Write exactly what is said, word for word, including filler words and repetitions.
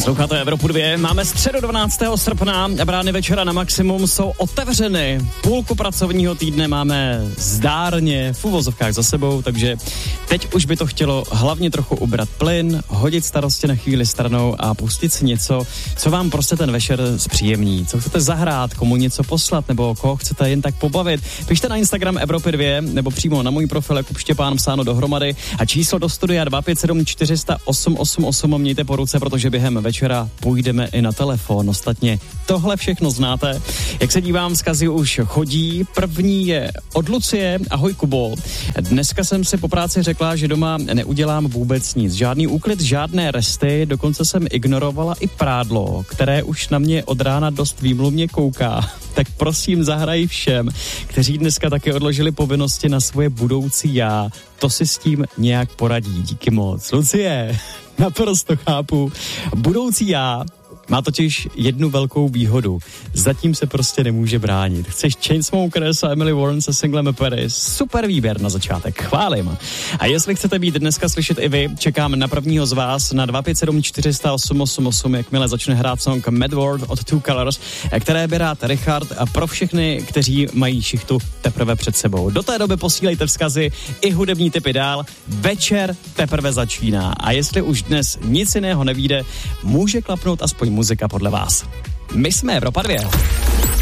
Posloucháte Evropu dva, máme středu dvanáctého srpna a brány večera na maximum jsou otevřeny. Půlku pracovního týdne máme zdárně v uvozovkách za sebou, takže teď už by to chtělo hlavně trochu ubrat plyn, hodit starosti na chvíli stranou a pustit si něco, co vám prostě ten večer zpříjemní. Co chcete zahrát, komu něco poslat nebo koho chcete jen tak pobavit. Pište na Instagram Evropy dva nebo přímo na můj profil Jakub Štěpán psáno dohromady a číslo do studia dva pět sedm čtyři nula nula osm osm osm mějte po ruce, protože během večera půjdeme i na telefon. Ostatně tohle všechno znáte. Jak se dívám, vzkazy už chodí. První je od Lucie. Ahoj Kubo. Dneska jsem si po práci řekla, že doma neudělám vůbec nic. Žádný úklid, žádné resty, dokonce jsem ignorovala i prádlo, které už na mě od rána dost výmluvně kouká. Tak prosím zahraj všem, kteří dneska taky odložili povinnosti na svoje budoucí já. To si s tím nějak poradí. Díky moc. Lucie, naprosto chápu. Budoucí já má totiž jednu velkou výhodu. Zatím se prostě nemůže bránit. Chceš Chainsmokers a Emily Warren se singlem Paris? Super výběr na začátek. Chválím. A jestli chcete být dneska slyšet i vy, čekám na prvního z vás na dva pět sedm čtyři nula nula osm osm osm, jakmile začne hrát song Mad World od Two Colors, které by rád Richard a pro všechny, kteří mají šichtu teprve před sebou. Do té doby posílejte vzkazy i hudební tipy dál. Večer teprve začíná. A jestli už dnes nic jiného nevíde, může klapnout aspoň muzika podle vás. My jsme Evropa dva.